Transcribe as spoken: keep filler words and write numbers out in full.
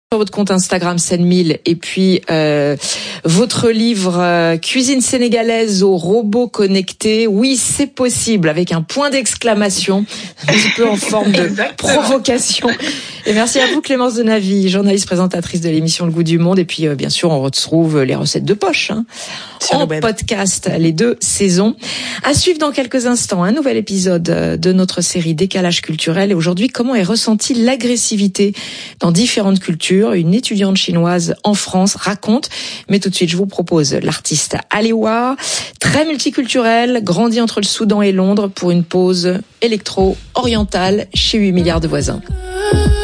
Sur votre compte Instagram Seine mille et puis euh, votre livre euh, Cuisine sénégalaise aux robots connectés. Oui, c'est possible, avec un point d'exclamation, un petit peu en forme de provocation. Et merci à vous Clémence Denavy, journaliste présentatrice de l'émission Le Goût du Monde. Et puis euh, bien sûr, on retrouve les recettes de poche hein, en podcast, les deux saisons. À suivre dans quelques instants, un nouvel épisode de notre série Décalage culturel. Et aujourd'hui, comment est ressentie l'agressivité dans différentes cultures. Une étudiante chinoise en France raconte. Mais tout de suite, je vous propose l'artiste Alewa, très multiculturel, grandi entre le Soudan et Londres pour une pause électro-orientale chez huit milliards de voisins.